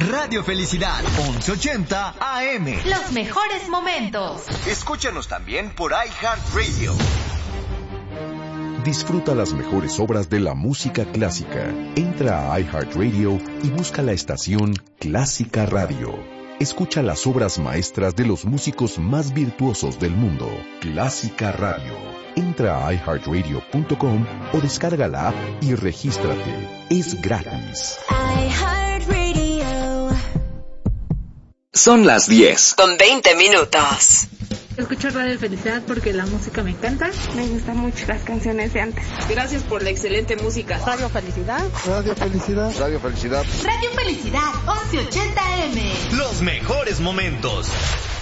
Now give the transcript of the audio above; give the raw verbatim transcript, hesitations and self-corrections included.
Radio Felicidad, once ochenta A M. Los mejores momentos. Escúchanos también por iHeartRadio. Disfruta las mejores obras de la música clásica. Entra a iHeartRadio y busca la estación Clásica Radio. Escucha las obras maestras de los músicos más virtuosos del mundo. Clásica Radio. Entra a i heart radio punto com o descarga la app y regístrate. Es gratis. iHeartRadio. Son las diez con veinte minutos. Escucho Radio Felicidad porque la música me encanta. Me gustan mucho las canciones de antes. Gracias por la excelente música. Radio Felicidad. Radio Felicidad. Radio Felicidad. Radio Felicidad, once ochenta A M. Los mejores momentos.